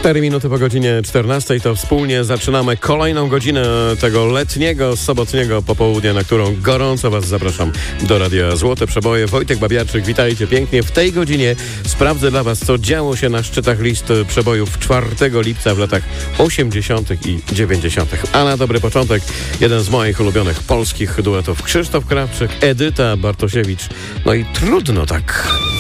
4 minuty po godzinie 14 to wspólnie zaczynamy kolejną godzinę tego letniego, sobotniego popołudnia, na którą gorąco Was zapraszam do Radia Złote Przeboje. Wojtek Babiarczyk, witajcie pięknie. W tej godzinie sprawdzę dla Was, co działo się na szczytach list przebojów 4 lipca w latach 80. i 90. A na dobry początek jeden z moich ulubionych polskich duetów: Krzysztof Krawczyk, Edyta Bartosiewicz. No i trudno tak.